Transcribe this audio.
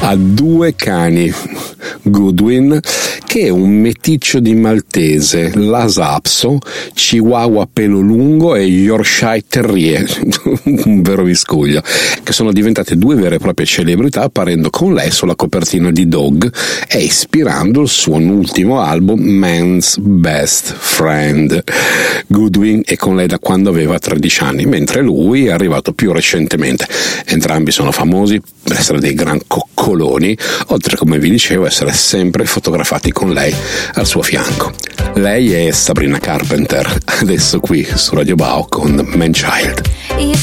ha due cani, Goodwin, che è un meticcio di maltese, Lhasa Apso, chihuahua pelo lungo e Yorkshire Terrier, un vero miscuglio, che sono diventate due vere e proprie celebrità, apparendo con lei sulla copertina di Dog e ispirando il suo ultimo album Man's Best Friend. Goodwin è con lei da quando aveva 13 anni, mentre lui è arrivato più recentemente. Entrambi sono famosi per essere dei gran coccoloni, oltre, come vi dicevo, essere sempre fotografati con lei al suo fianco. Lei è Sabrina Carpenter, adesso qui su Radio Bao con Man Child.